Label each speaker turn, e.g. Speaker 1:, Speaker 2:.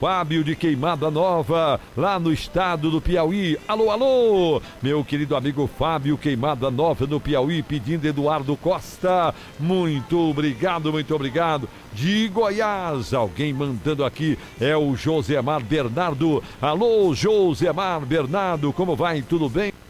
Speaker 1: Fábio de Queimada Nova, lá no estado do Piauí. Alô, alô, meu querido amigo Fábio Queimada Nova no Piauí, pedindo Eduardo Costa. Muito obrigado, muito obrigado. De Goiás, alguém mandando aqui, é o Josemar Bernardo. Alô, Josemar Bernardo, como vai? Tudo bem?